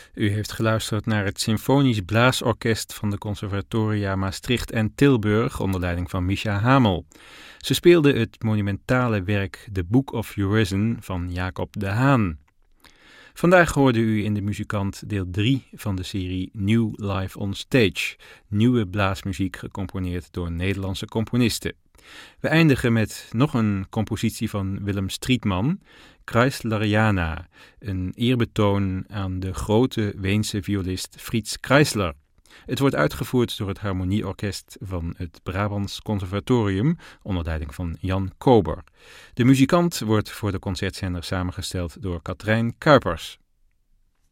U heeft geluisterd naar het Symfonisch Blaasorkest van de Conservatoria Maastricht en Tilburg onder leiding van Mischa Hamel. Ze speelden het monumentale werk The Book of Urizen van Jacob de Haan. Vandaag hoorde u in de Muzikant deel 3 van de serie New Live on Stage, nieuwe blaasmuziek gecomponeerd door Nederlandse componisten. We eindigen met nog een compositie van Willem Strietman, Kreisleriana, een eerbetoon aan de grote Weense violist Frits Kreisler. Het wordt uitgevoerd door het Harmonieorkest van het Brabants Conservatorium onder leiding van Jan Kober. De muzikant wordt voor de concertzender samengesteld door Katrijn Kuipers.